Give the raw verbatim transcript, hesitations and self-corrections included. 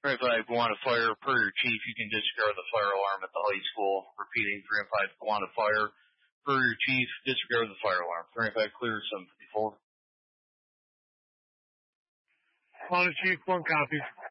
three oh five Gowanda Fire, per your chief, you can disregard the fire alarm at the high school. Repeating, three oh five Gowanda Fire, per your chief, disregard the fire alarm. three oh five clear, seven fifty-four. Gowanda Chief, one copy.